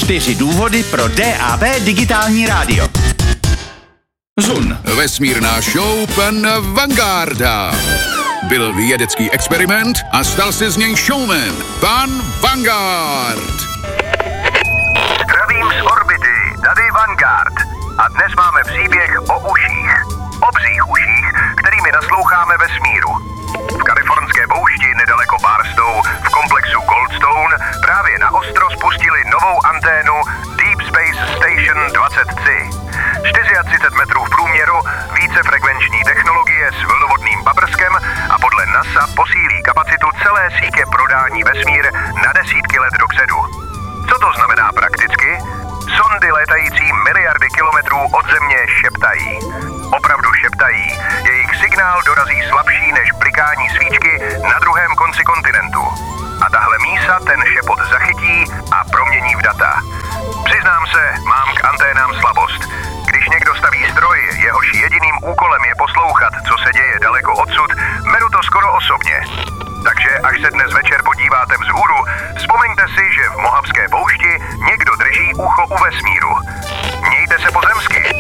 4 důvody pro DAB digitální rádio. Zun. Vesmírná show pan Vangarda. Byl vědecký experiment a stal se z něj showman. Pan Vanguard. Zdravím z orbity, tady Vanguard. A dnes máme příběh o uších. Obřích uších, kterými nasloucháme vesmíru. V kalifornské poušti nedaleko Barstow v komplexu Goldstone právě na ostro spustili novou anténu Deep Space Station 23. 34 metrů v průměru, vícefrekvenční technologie s vlnovodným paprskem a podle NASA posílí kapacitu celé sítě prodání vesmír na desítky let dopředu. Co to znamená prakticky? Sondy létající miliardy kilometrů od Země šeptají. Opravdu šeptají. Jejich signál dorazí slabší než blikání svíčky na druhém konci kontinentu. A tahle mísa ten šepot zachytí a promění v data. Přiznám se, mám k anténám slabost. Když někdo staví stroj, jehož jediným úkolem je poslouchat, co se děje daleko odsud, beru to skoro osobně. Takže až se dnes večer podíváte vzhůru, vzpomeňte si, že v Mohavské poušti někdo drží ucho u vesmíru. Mějte se pozemsky.